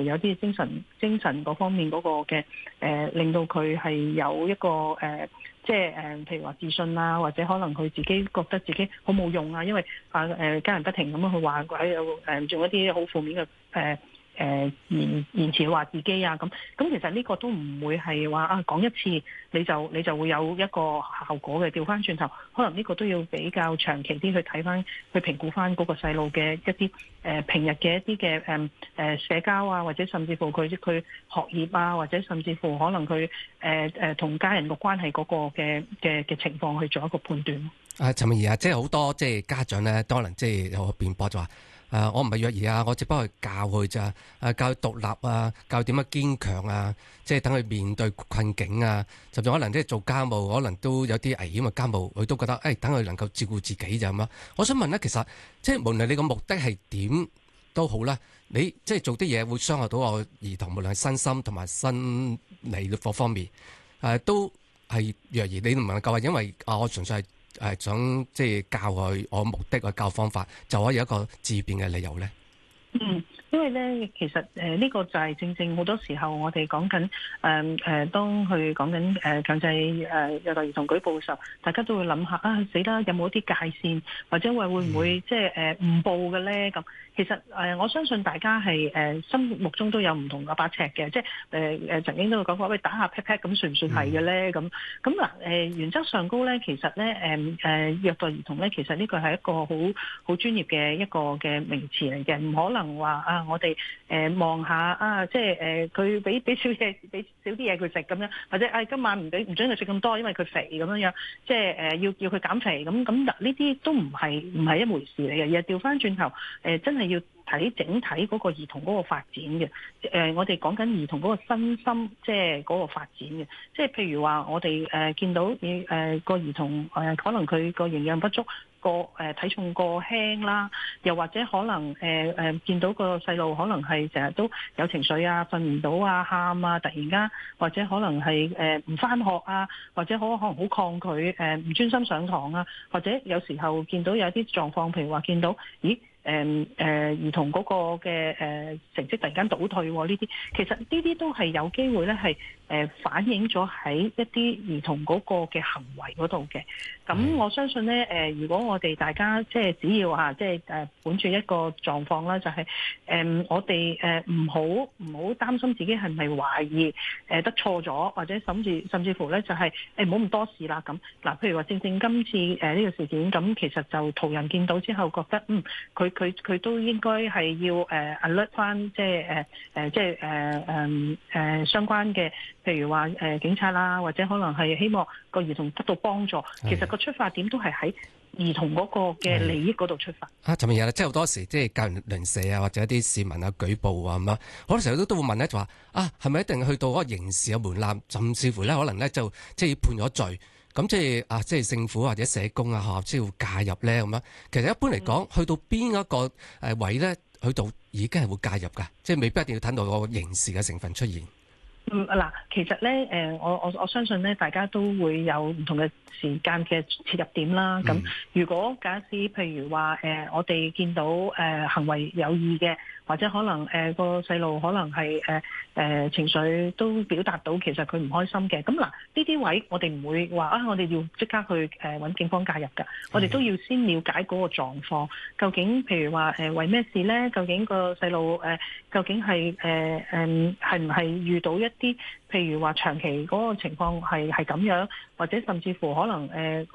乎有啲精神嗰方面嗰個嘅令到佢係有一個譬如話自信啊，或者可能佢自己覺得自己好冇用啊，因為家人不停咁樣去話佢喺度做一啲好負面嘅言辭話自己啊，咁其實呢個都唔會係話講一次你就會有一個效果嘅。調翻轉頭，可能呢個都要比較長期啲去睇翻，去評估翻嗰個細路嘅一啲平日嘅一啲嘅社交啊，或者甚至乎佢學業啊，或者甚至乎可能佢同家人個關係嗰個嘅情況去做一個判斷。 陳敏儀啊，即係好多即係家長咧，當然即係有個辯駁就話。我唔係虐兒啊，我只不過係教佢咋，教佢獨立啊，教佢點樣堅強啊，即係等佢面對困境啊，甚至可能即係做家務，可能都有啲危險嘅家務，佢都覺得等佢能夠照顧自己就咁啦。我想問咧，其實即係無論你個目的係點都好啦，你即係做啲嘢會傷害到我兒童，無論係身心同埋心理各方面，都係虐兒。你唔能夠話因為我純粹係想即係教佢我目的嘅教方法，就可以有一個自辯嘅理由咧。 因為咧，其實呢個就係正正好多時候我哋講緊當佢講緊強制虐待兒童舉報嘅時候，大家都會諗下死啦，有冇一啲界線，或者會唔會即係誤報嘅咧？咁其實我相信大家係心目中都有唔同嘅把尺嘅，即係曾經都會講過，喂，打下 pat pat 咁算唔算係嘅咧？咁嗱原則上高咧，其實咧虐待兒童咧，其實呢個係一個好專業嘅一個嘅名詞嚟嘅，唔可能話我哋望下即係佢俾少啲嘢佢食咁樣，或者今晚唔準佢食咁多，因為佢肥咁樣，即係要佢減肥咁嗱，呢啲都唔係一回事嚟嘅，而係調翻轉頭真係要睇整體嗰個兒童嗰個發展嘅。我哋講緊兒童嗰個身心即係嗰個發展嘅，即係譬如話我哋見到個兒童可能佢個營養不足，體重過輕啦，又或者可能見到個細路可能係成日都有情緒啊，瞓唔到啊，喊啊，突然間或者可能係唔返學啊，或者可能好抗拒唔專心上堂啊，或者有時候見到有啲狀況，譬如話見到兒童嗰個嘅成績突然間倒退呢啲，其實呢啲都係有機會咧係反映咗喺一啲兒童嗰個嘅行為嗰度嘅。咁我相信咧如果我哋大家即係只要即係本住一個狀況啦，就係我哋唔好擔心自己係咪懷疑得錯咗，或者甚至乎咧就係唔好咁多事啦咁。嗱，譬如話正今次呢個事件咁，其實就途人見到之後覺得佢都應該係要alert 翻即係相關嘅，譬如話警察啦，或者可能係希望個兒童得到幫助。其實個出發點都係喺兒童嗰個嘅利益嗰度出發。 尋日即係好多時即係教人鄰舍啊，或者一啲市民啊舉報啊咁樣，好多時候都會問咧，就話係咪一定去到嗰個刑事嘅門檻，甚至乎咧可能咧就即係判咗罪？咁即係政府或者社工啊學校先要介入咧咁樣。其實一般嚟講，去到邊一個位咧，去到已經係會介入㗎，即係未必一定要睇到個刑事嘅成分出現。 嗱，其實咧，我相信咧，大家都會有唔同嘅時間嘅切入點啦。咁如果假使譬如話我哋見到行為有異嘅，或者可能個細路可能係情緒都表達到其實佢唔開心嘅，咁嗱呢啲位我哋唔會話我哋要即刻去揾警方介入㗎。我哋都要先了解嗰個狀況，究竟譬如話為咩事咧？究竟個細路究竟係係唔係遇到一啲譬如話長期嗰個情況係咁樣，或者甚至乎可能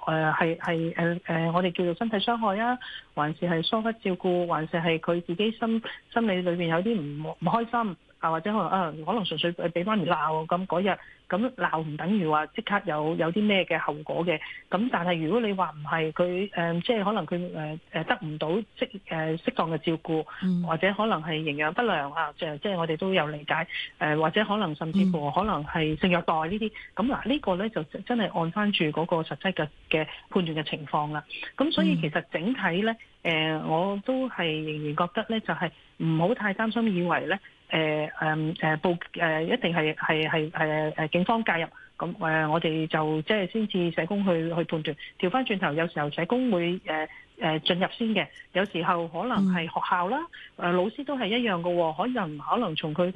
我哋叫做身體傷害啊，還是係疏忽照顧，還是係佢自己心理裏邊有啲唔開心啊，或者可能純粹俾媽咪鬧咁嗰日，咁鬧唔等於話即刻有啲咩嘅後果嘅。咁但係如果你話唔係佢即係可能佢得唔到適當嘅照顧，或者可能係營養不良啊，即係我哋都有理解或者可能甚至乎可能係性虐待呢啲。咁嗱呢個咧就真係按翻住嗰個實際嘅判斷嘅情況啦。咁所以其實整體咧我都係仍然覺得咧就係唔好太擔心，以為咧一定係警方介入，咁我哋就即係先至社工去判斷。調翻轉頭，有時候社工會進入先嘅，有時候可能係學校啦，老師都係一樣嘅喎，可能從佢